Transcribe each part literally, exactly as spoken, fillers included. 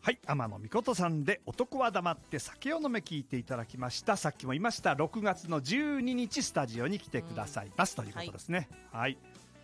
はい、天野美琴さんで男は黙って酒を飲め聞いていただきました。さっきも言いましたろくがつのじゅうににちスタジオに来てくださいます、うん、ということですね。はい、はい、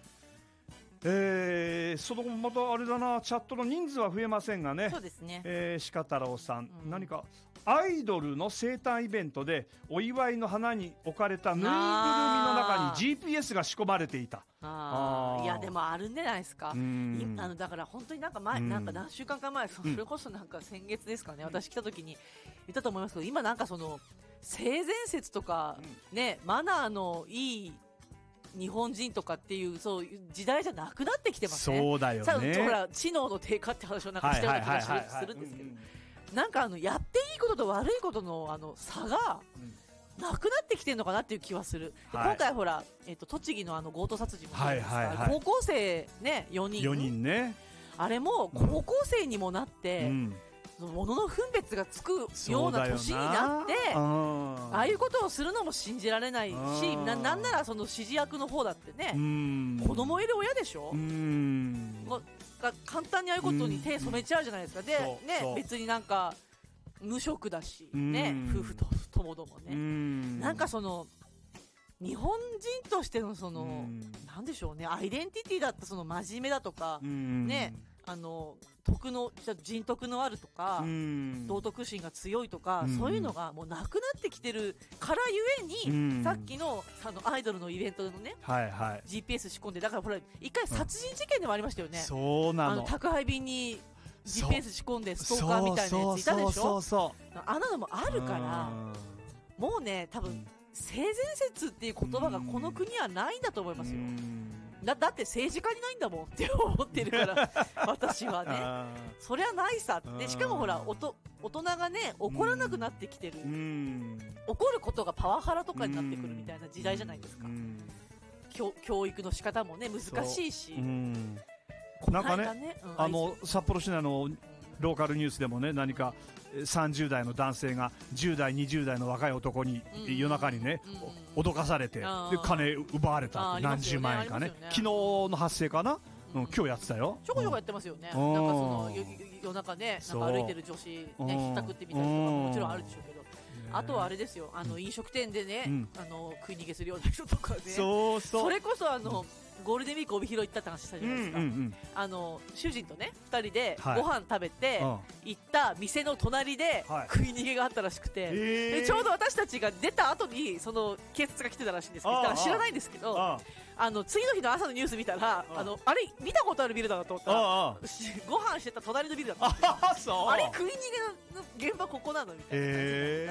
えー、その後またあれだな、チャットの人数は増えませんがね。 そうですね、 えー、鹿太郎さん、うん、何かアイドルの生誕イベントでお祝いの花に置かれたぬいぐるみの中に ジーピーエス が仕込まれていた。 ああ、いやでもあるんじゃないですか。あのだから本当になんか前、なんか何週間か前、それこそなんか先月ですかね、うん、私来た時に言ったと思いますけど、今なんかその性善説とか、うん、ね、マナーのいい日本人とかっていうそういう時代じゃなくなってきてますね。 そうだよね。 さほら知能の低下って話をなんかしたような気がするんですけど、なんかあのやっていいことと悪いことのあの差が、うんなくなってきてるのかなっていう気はする、はい、今回ほら、えー、と栃木のあの強盗殺人もそうですから、はいはいはい、高校生、ね、よにん、 よにんね、 あれも高校生にもなって、うん、その物の分別がつくような年になって、ああいうことをするのも信じられないし、な, なんならその指示役の方だってね、子供いる親でしょ、うんが簡単にああいうことに手染めちゃうじゃないですか。で、ね、別になんか無職だし、ね、夫婦とともどもね、んなんかその日本人としてのそのなんでしょうね、アイデンティティだったその真面目だとか、ね、あの徳の人徳のあるとか道徳心が強いとか、そういうのがもうなくなってきてるからゆえに、さっきのあのアイドルのイベントのね、はいはい、ジーピーエス 仕込んで、だからほら一回殺人事件でもありましたよね。そうなの、あの宅配便にジーピーエス 仕込んでストーカーみたいなやついたでしょ。そうそうそうそう、あんなのもあるから、もうね多分性善説っていう言葉がこの国はないんだと思いますよ。だ, だって政治家にないんだもんって思ってるから私はね、そりゃないさって。しかもほらおと大人がね怒らなくなってきてる、怒ることがパワハラとかになってくるみたいな時代じゃないですか。教, 教育の仕方もね難しいし、 なんかね、ね、うん、あの札幌市内のローカルニュースでもね、何かさんじゅうだいの男性がじゅうだいにじゅうだいの若い男に夜中にね、うん、脅かされて、で金奪われた、何十万円かね、ね、昨日の発生かな、うん、今日やってたよ。 ちょこちょこやってますよね、うん、なんかその夜中ね、なんか歩いてる女子ね、ひったくってみたりとかももちろんあるでしょうけど、あとはあれですよ、あの飲食店でね、うん、あの食い逃げするような人とかね、そうそう、それこそあの、うん、ゴールデンウィーク帯広行ったって話したじゃないですか、うんうんうん、あの主人とねふたりでご飯食べて、はい、行った店の隣で食い逃げがあったらしくて、はい、でちょうど私たちが出た後にその警察が来てたらしいんですけど、だから知らないんですけど、ああの次の日の朝のニュース見たら、あのあれ見たことあるビルだなと思ったら、ご飯してた隣のビルだったんですよ。あ, そうあれ食い逃げの現場ここなのみたいな感じで、